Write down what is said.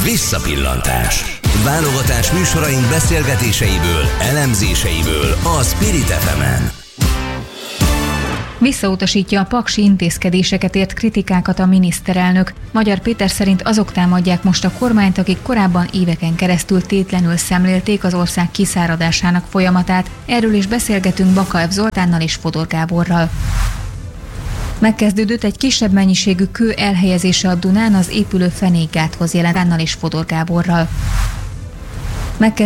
Visszapillantás. Válogatás műsoraink beszélgetéseiből, elemzéseiből a Spirit FM-en. Visszautasítja a paksi intézkedéseket ért kritikákat a miniszterelnök. Magyar Péter szerint azok támadják most a kormányt, akik korábban éveken keresztül tétlenül szemlélték az ország kiszáradásának folyamatát. Erről is beszélgetünk Bakaev Zoltánnal és Fodor Gáborral. Megkezdődött egy kisebb mennyiségű kő elhelyezése a Dunán az épülő fenékgáthoz, jelent Ánnal és Fodor Gáborral.